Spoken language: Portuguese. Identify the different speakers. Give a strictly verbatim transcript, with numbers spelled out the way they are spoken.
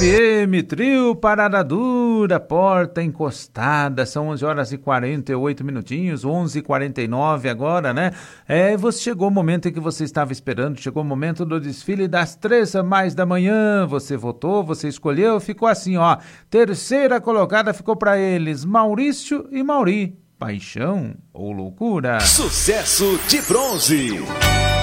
Speaker 1: F M, trio Parada Dura, porta encostada, são onze horas e quarenta e oito minutinhos, onze e quarenta e nove agora, né? É, você chegou o momento em que você estava esperando, chegou o momento do desfile das três a mais da manhã, você votou, você escolheu, ficou assim, ó, terceira colocada ficou para eles, Maurício e Mauri, paixão ou loucura?
Speaker 2: Sucesso de bronze.